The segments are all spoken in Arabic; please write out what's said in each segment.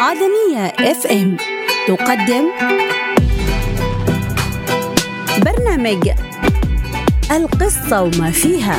عدنية FM تقدم برنامج القصة وما فيها.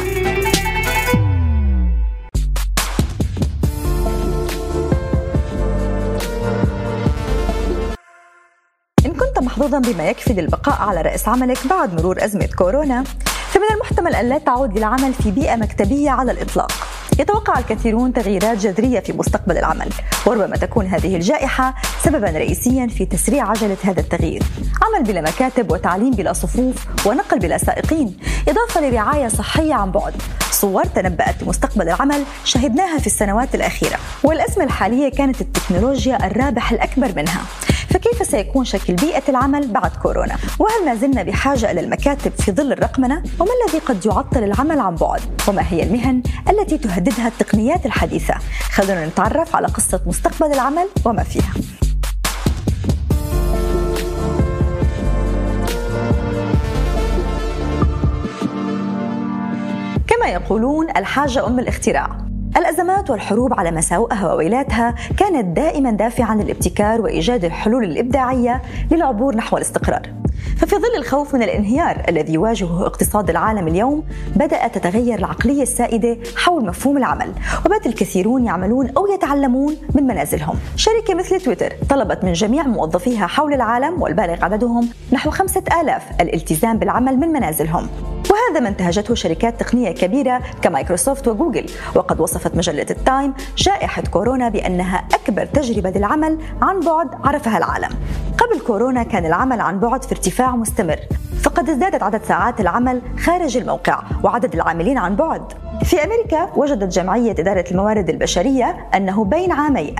إن كنت محظوظاً بما يكفي للبقاء على رأس عملك بعد مرور أزمة كورونا، فمن المحتمل أن لا تعود للعمل في بيئة مكتبية على الإطلاق. يتوقع الكثيرون تغييرات جذرية في مستقبل العمل، وربما تكون هذه الجائحة سبباً رئيسياً في تسريع عجلة هذا التغيير. عمل بلا مكاتب وتعليم بلا صفوف ونقل بلا سائقين، إضافة لرعاية صحية عن بعد. صور تنبأت لمستقبل العمل شهدناها في السنوات الأخيرة، والأزمة الحالية كانت التكنولوجيا الرابح الأكبر منها. فكيف سيكون شكل بيئة العمل بعد كورونا؟ وهل ما زلنا بحاجة إلى المكاتب في ظل الرقمنة؟ وما الذي قد يعطل العمل عن بعد؟ وما هي المهن التي تهددها التقنيات الحديثة؟ خلونا نتعرف على قصة مستقبل العمل وما فيها. كما يقولون الحاجة أم الاختراع. الأزمات والحروب على مساوئها وويلاتها كانت دائما دافعا للابتكار وإيجاد الحلول الإبداعية للعبور نحو الاستقرار. ففي ظل الخوف من الانهيار الذي يواجهه اقتصاد العالم اليوم، بدأت تتغير العقلية السائدة حول مفهوم العمل، وبات الكثيرون يعملون أو يتعلمون من منازلهم. شركة مثل تويتر طلبت من جميع موظفيها حول العالم، والبالغ عددهم نحو 5000، الالتزام بالعمل من منازلهم. وهذا ما انتهجته شركات تقنية كبيرة كمايكروسوفت وجوجل. وقد وصفت مجلة التايم جائحة كورونا بأنها أكبر تجربة للعمل عن بعد عرفها العالم. قبل كورونا كان العمل عن بعد في ارتفاع مستمر، فقد ازدادت عدد ساعات العمل خارج الموقع وعدد العاملين عن بعد. في أمريكا وجدت جمعية إدارة الموارد البشرية أنه بين عامي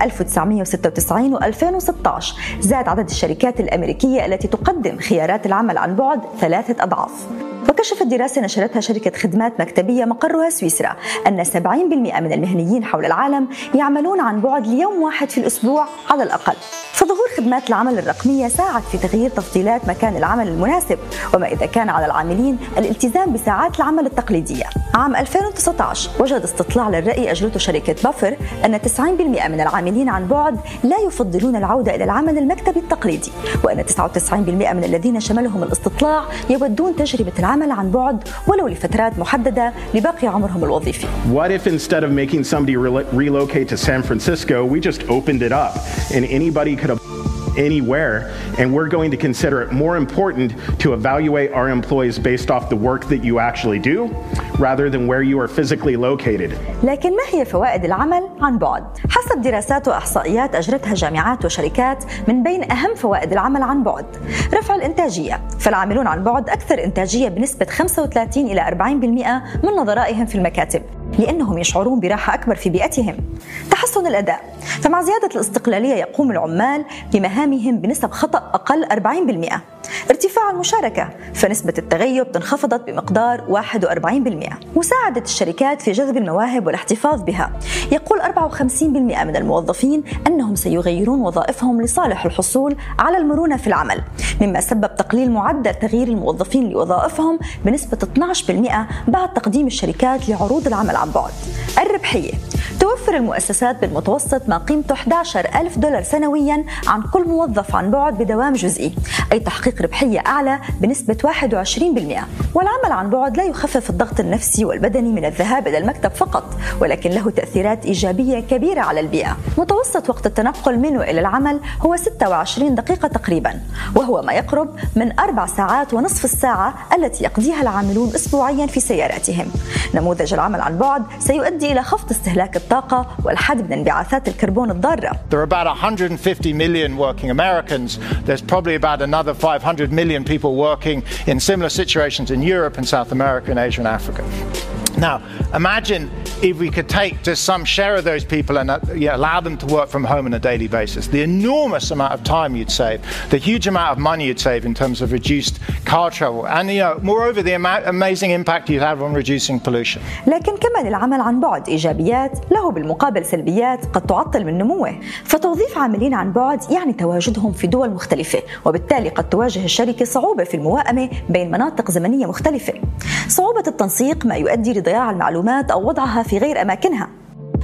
1996 و 2016 زاد عدد الشركات الأمريكية التي تقدم خيارات العمل عن بعد 3 أضعاف. وكشفت دراسة نشرتها شركة خدمات مكتبية مقرها سويسرا أن 70% من المهنيين حول العالم يعملون عن بعد ليوم واحد في الأسبوع على الأقل. فظهور خدمات العمل الرقمية ساعد في تغيير تفضيلات مكان العمل المناسب، وما إذا كان على العاملين الالتزام بساعات العمل التقليدية. عام 2019 وجد استطلاع للرأي أجرته شركة بافر أن 90% من العاملين عن بعد لا يفضلون العودة إلى العمل المكتبي التقليدي، وأن 99% من الذين شملهم الاستطلاع يودون تجربة العمل عن بعد ولو لفترات محددة لباقي عمرهم الوظيفي. What if instead of making somebody relocate to San Francisco, we just opened it up and anybody could anywhere, and we're going to consider it more important to evaluate our employees based off the work that you actually do rather than where you are physically located. لكن ما هي فوائد العمل عن بعد؟ حسب دراسات وإحصائيات أجرتها جامعات وشركات، من بين أهم فوائد العمل عن بعد رفع الإنتاجية، فالعاملون عن بعد أكثر إنتاجية بنسبة 35 إلى 40% من نظرائهم في المكاتب، لأنهم يشعرون براحة أكبر في بيئتهم. تحسن الأداء، فمع زيادة الاستقلالية يقوم العمال بمهامهم بنسب خطأ أقل 40%. ارتفاع المشاركة، فنسبة التغيب انخفضت بمقدار 41%. مساعدة الشركات في جذب المواهب والاحتفاظ بها، يقول 54% من الموظفين أنهم سيغيرون وظائفهم لصالح الحصول على المرونة في العمل، مما سبب تقليل معدل تغيير الموظفين لوظائفهم بنسبة 12% بعد تقديم الشركات لعروض العمل عن بعد. الربحية، توفر المؤسسات بالمتوسط ما قيمته $11,000 سنويا عن كل موظف عن بعد بدوام جزئي، أي تحقيق ربحية أعلى بنسبة 21%. والعمل عن بعد لا يخفف الضغط النفسي والبدني من الذهاب إلى المكتب فقط، ولكن له تأثيرات إيجابية كبيرة على البيئة. متوسط وقت التنقل منه إلى العمل هو 26 دقيقة تقريبا، وهو ما يقرب من 4 ساعات ونصف الساعة التي يقضيها العاملون أسبوعيا في سياراتهم. نموذج العمل عن بعد سيؤدي إلى خفض استهلاك الطاقة والحد من انبعاثات الكربون الضارة. There are about 150 million working Americans. There's probably about another 500 million people working in similar situations in Europe and South America and Asia and Africa. Now, imagine if we could take just some share of those people and allow them to work from home on a daily basis. The enormous amount of time you'd save, the huge amount of money you'd save in terms of reduced car travel, and moreover, the amazing impact you'd have on reducing pollution. لكن كمان العمل عن بعد إيجابيات له بالمقابل سلبيات قد تعطل من نموه. فتوظيف عاملين عن بعد يعني تواجدهم في دول مختلفة، وبالتالي قد تواجه الشركة صعوبة في الموائمة بين مناطق زمنية مختلفة. صعوبة التنسيق ما يؤدي لضياع المعلومات أو وضعها في غير أماكنها.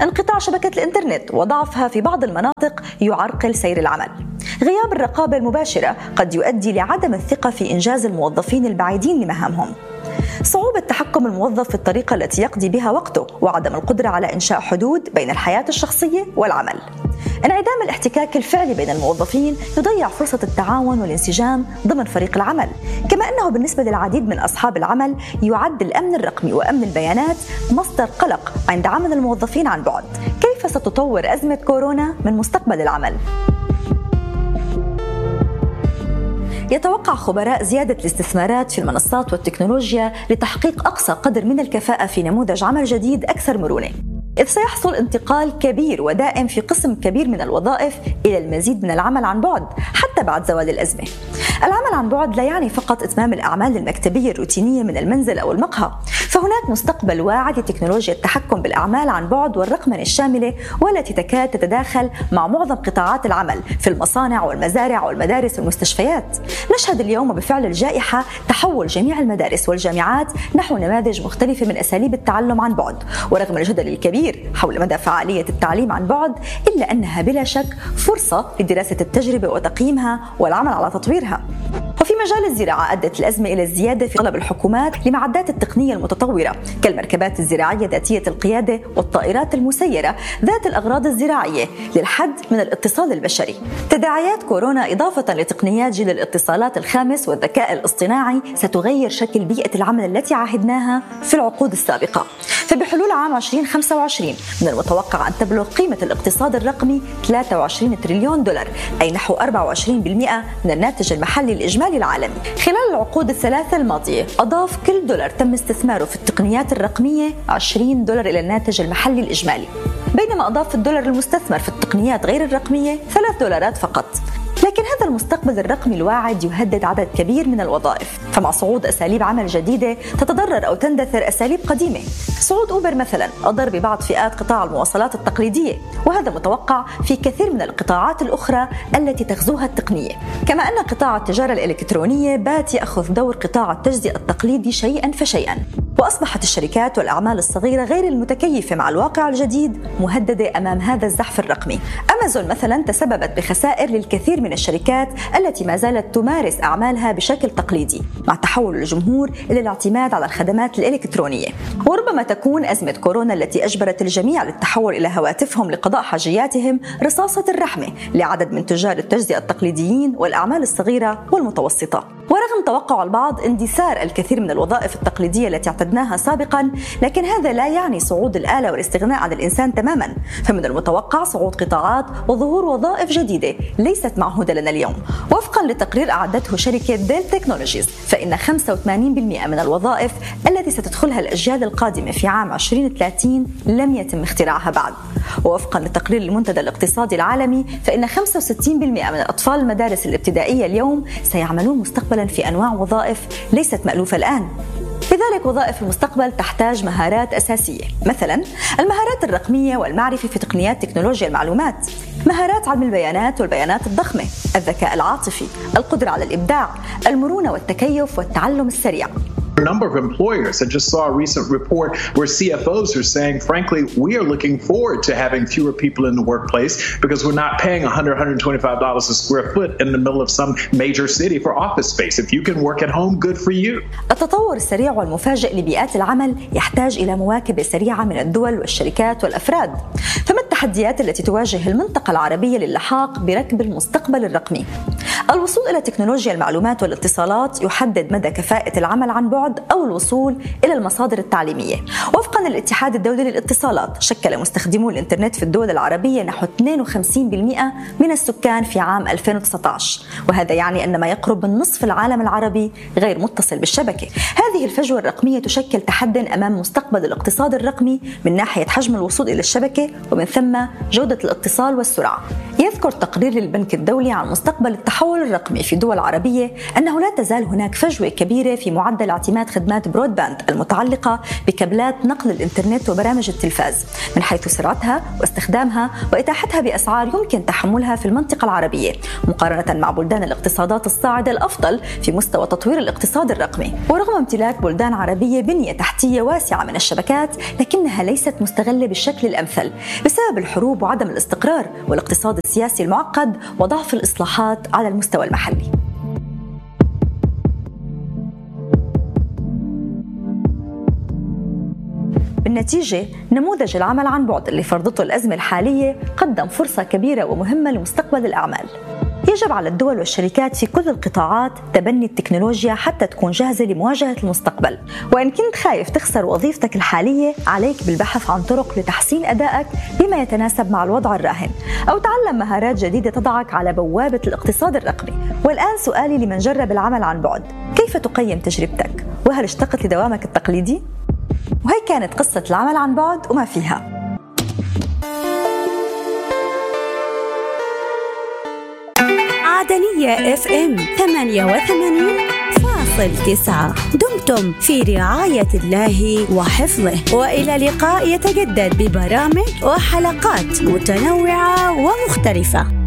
انقطاع شبكة الإنترنت وضعفها في بعض المناطق يعرقل سير العمل. غياب الرقابة المباشرة قد يؤدي لعدم الثقة في إنجاز الموظفين البعيدين لمهامهم. صعوبة تحكم الموظف في الطريقة التي يقضي بها وقته وعدم القدرة على إنشاء حدود بين الحياة الشخصية والعمل. انعدام الاحتكاك الفعلي بين الموظفين يضيع فرصة التعاون والانسجام ضمن فريق العمل، كما أنه بالنسبة للعديد من أصحاب العمل يعد الأمن الرقمي وأمن البيانات مصدر قلق عند عمل الموظفين عن بعد. كيف ستطور أزمة كورونا من مستقبل العمل؟ يتوقع خبراء زيادة الاستثمارات في المنصات والتكنولوجيا لتحقيق أقصى قدر من الكفاءة في نموذج عمل جديد أكثر مرونة، إذ سيحصل انتقال كبير ودائم في قسم كبير من الوظائف إلى المزيد من العمل عن بعد حتى بعد زوال الأزمة. العمل عن بعد لا يعني فقط إتمام الأعمال المكتبية الروتينية من المنزل أو المقهى، فهناك مستقبل واعد لتكنولوجيا التحكم بالأعمال عن بعد والرقمنة الشاملة والتي تكاد تتداخل مع معظم قطاعات العمل في المصانع والمزارع والمدارس والمستشفيات. نشهد اليوم بفعل الجائحة تحول جميع المدارس والجامعات نحو نماذج مختلفة من أساليب التعلم عن بعد، ورغم الجدل الكبير حول مدى فعالية التعليم عن بعد إلا أنها بلا شك فرصة لدراسة التجربة وتقييمها والعمل على تطويرها. وفي مجال الزراعة أدت الأزمة إلى الزيادة في طلب الحكومات لمعدات التقنية المتطورة كالمركبات الزراعية ذاتية القيادة والطائرات المسيرة ذات الأغراض الزراعية للحد من الاتصال البشري. تداعيات كورونا إضافة لتقنيات جيل الاتصالات الخامس والذكاء الاصطناعي ستغير شكل بيئة العمل التي عهدناها في العقود السابقة. فبحلول عام 2025 من المتوقع أن تبلغ قيمة الاقتصاد الرقمي 23 تريليون دولار، أي نحو 24% من الناتج المحلي الإجمالي العالمي. خلال العقود الثلاثة الماضية أضاف كل دولار تم استثماره في التقنيات الرقمية 20 دولار إلى الناتج المحلي الإجمالي، بينما أضاف الدولار المستثمر في التقنيات غير الرقمية 3 دولارات فقط. لكن هذا المستقبل الرقمي الواعد يهدد عدد كبير من الوظائف، فمع صعود أساليب عمل جديدة تتضرر أو تندثر أساليب قديمة. صعود أوبر مثلا أضر ببعض فئات قطاع المواصلات التقليدية، وهذا متوقع في كثير من القطاعات الأخرى التي تغزوها التقنية، كما أن قطاع التجارة الإلكترونية بات يأخذ دور قطاع التجزئة التقليدي شيئا فشيئا. وأصبحت الشركات والأعمال الصغيرة غير المتكيفة مع الواقع الجديد مهددة أمام هذا الزحف الرقمي. أمازون مثلا تسببت بخسائر للكثير من الشركات التي ما زالت تمارس أعمالها بشكل تقليدي مع تحول الجمهور إلى الاعتماد على الخدمات الإلكترونية. وربما تكون أزمة كورونا التي أجبرت الجميع للتحول إلى هواتفهم لقضاء حاجياتهم رصاصة الرحمة لعدد من تجار التجزئة التقليديين والأعمال الصغيرة والمتوسطة. ورغم توقع البعض اندثار الكثير من الوظائف التقليدية التي اعتدناها سابقا، لكن هذا لا يعني صعود الآلة والاستغناء عن الإنسان تماما، فمن المتوقع صعود قطاعات وظهور وظائف جديدة ليست معهودة لنا اليوم. وفقا لتقرير أعدته شركة ديل تكنولوجيز، فإن 85% من الوظائف التي ستدخلها الأجيال القادمة في عام 2030 لم يتم اختراعها بعد. ووفقا لتقرير المنتدى الاقتصادي العالمي، فإن 65% من أطفال المدارس الابتدائية اليوم سيعملون مستقبلا في أنواع وظائف ليست مألوفة الآن. لذلك وظائف المستقبل تحتاج مهارات أساسية، مثلا المهارات الرقمية والمعرفة في تقنيات تكنولوجيا المعلومات، مهارات علم البيانات والبيانات الضخمة، الذكاء العاطفي، القدرة على الإبداع، المرونة والتكيف والتعلم السريع. A number of employers. I just saw a recent report where CFOs are saying, frankly, we are looking forward to having fewer people in the workplace because we're not paying $100, $125 a square foot in the middle of some major city for office space. If you can work at home, good for you. التطور السريع والمفاجئ لبيئات العمل يحتاج إلى مواكبة سريعة من الدول والشركات والأفراد. فما التحديات التي تواجه المنطقة العربية للحاق بركب المستقبل الرقمي؟ الوصول إلى تكنولوجيا المعلومات والاتصالات يحدد مدى كفاءة العمل عن بعد أو الوصول إلى المصادر التعليمية. وفقا للاتحاد الدولي للاتصالات، شكل مستخدمو الإنترنت في الدول العربية نحو 52% من السكان في عام 2019، وهذا يعني أن ما يقرب من نصف العالم العربي غير متصل بالشبكة. هذه الفجوة الرقمية تشكل تحديا أمام مستقبل الاقتصاد الرقمي من ناحية حجم الوصول إلى الشبكة ومن ثم جودة الاتصال والسرعة. يذكر يذكر تقرير للبنك الدولي عن مستقبل التحول الرقمي في دول عربية أنه لا تزال هناك فجوة كبيرة في معدل اعتماد خدمات برودباند المتعلقة بكابلات نقل الإنترنت وبرامج التلفاز من حيث سرعتها واستخدامها وإتاحتها بأسعار يمكن تحملها في المنطقة العربية مقارنة مع بلدان الاقتصادات الصاعدة الأفضل في مستوى تطوير الاقتصاد الرقمي. ورغم امتلاك بلدان عربية بنية تحتية واسعة من الشبكات، لكنها ليست مستغلة بالشكل الأمثل بسبب الحروب وعدم الاستقرار والاقتصاد السياسي المعقد وضعف الإصلاحات على المستوى المحلي. بالنتيجة نموذج العمل عن بعد اللي فرضته الأزمة الحالية قدم فرصة كبيرة ومهمة لمستقبل الأعمال. يجب على الدول والشركات في كل القطاعات تبني التكنولوجيا حتى تكون جاهزة لمواجهة المستقبل. وإن كنت خايف تخسر وظيفتك الحالية، عليك بالبحث عن طرق لتحسين أدائك بما يتناسب مع الوضع الراهن، أو تعلم مهارات جديدة تضعك على بوابة الاقتصاد الرقمي. والآن سؤالي لمن جرب العمل عن بعد: كيف تقيم تجربتك؟ وهل اشتقت لدوامك التقليدي؟ وهي كانت قصة العمل عن بعد وما فيها. عدنية FM 88.9. دمتم في رعاية الله وحفظه، وإلى لقاء يتجدد ببرامج وحلقات متنوعة ومختلفة.